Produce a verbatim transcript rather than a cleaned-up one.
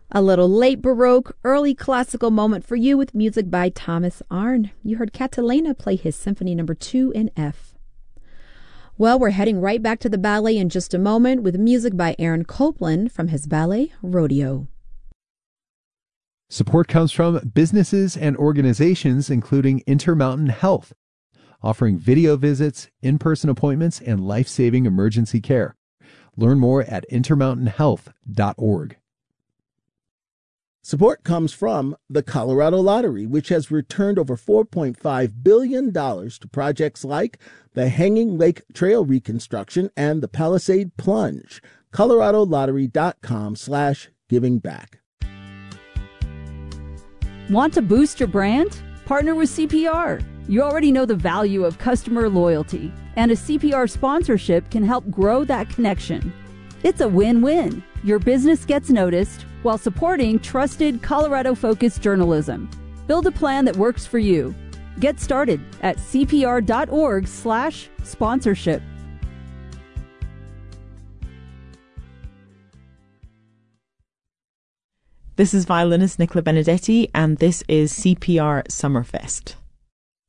A little late Baroque, early classical moment for you with music by Thomas Arne. You heard Catalina play his Symphony Number two in F. Well, we're heading right back to the ballet in just a moment with music by Aaron Copland from his ballet Rodeo. Support comes from businesses and organizations including Intermountain Health, offering video visits, in-person appointments, and life-saving emergency care. Learn more at intermountain health dot org. Support comes from the Colorado Lottery, which has returned over four point five billion dollars to projects like the Hanging Lake Trail reconstruction and the Palisade Plunge. colorado lottery dot com slash giving back. Want to boost your brand? Partner with C P R. You already know the value of customer loyalty, and a C P R sponsorship can help grow that connection. It's a win-win. Your business gets noticed while supporting trusted Colorado-focused journalism. Build a plan that works for you. Get started at c p r dot org slash sponsorship. This is violinist Nicola Benedetti, and this is C P R Summerfest.